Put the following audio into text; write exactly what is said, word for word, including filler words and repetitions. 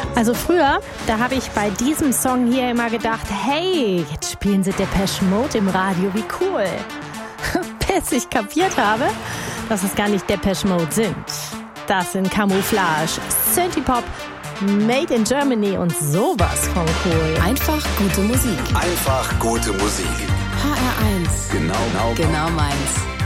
Also früher, da habe ich bei diesem Song hier immer gedacht, hey, jetzt spielen sie Depeche Mode im Radio, wie cool. Bis ich kapiert habe, dass es gar nicht Depeche Mode sind. Das sind Camouflage, Synthie-Pop, Made in Germany und sowas von cool. Einfach gute Musik. Einfach gute Musik. H R eins. Genau, genau, genau meins.